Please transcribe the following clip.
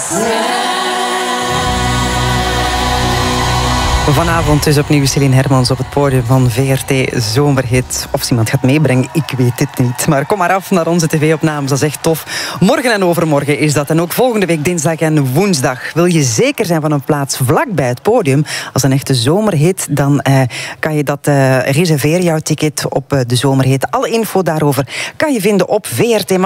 Vanavond dus opnieuw Céline Hermans op het podium van VRT Zomerhit. Of ze iemand gaat meebrengen, ik weet het niet. Maar kom maar af naar onze tv-opnames, dat is echt tof. Morgen en overmorgen is dat. En ook volgende week dinsdag en woensdag. Wil je zeker zijn van een plaats vlak bij het podium, als een echte zomerhit, dan kan je dat reserveren, jouw ticket op de Zomerhit. Alle info daarover kan je vinden op VRT.